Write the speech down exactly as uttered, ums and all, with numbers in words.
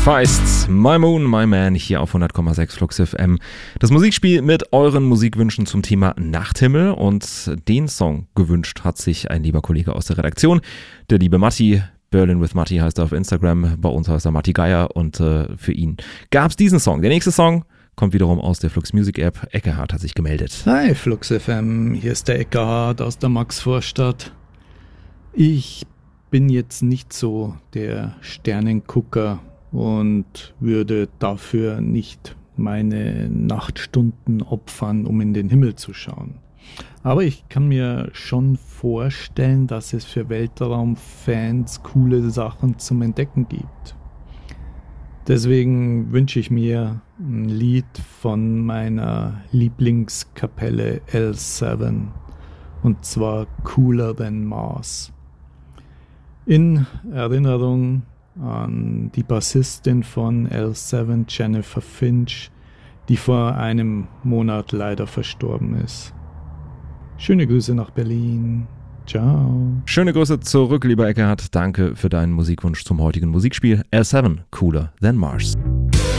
Feist, My Moon, My Man, hier auf hundert Komma sechs Flux F M. Das Musikspiel mit euren Musikwünschen zum Thema Nachthimmel, und den Song gewünscht hat sich ein lieber Kollege aus der Redaktion, der liebe Matti. Berlin with Matti heißt er auf Instagram, bei uns heißt er Matti Geier, und äh, für ihn gab es diesen Song. Der nächste Song kommt wiederum aus der Flux Music App. Eckehard hat sich gemeldet. Hi Flux F M, hier ist der Eckehard aus der Maxvorstadt. Ich bin jetzt nicht so der Sternengucker und würde dafür nicht meine Nachtstunden opfern, um in den Himmel zu schauen. Aber ich kann mir schon vorstellen, dass es für Weltraumfans coole Sachen zum Entdecken gibt. Deswegen wünsche ich mir ein Lied von meiner Lieblingskapelle L sieben, und zwar Cooler Than Mars. In Erinnerung an die Bassistin von L sieben, Jennifer Finch, die vor einem Monat leider verstorben ist. Schöne Grüße nach Berlin. Ciao. Schöne Grüße zurück, lieber Eckehard. Danke für deinen Musikwunsch zum heutigen Musikspiel. L sieben, Cooler Than Mars.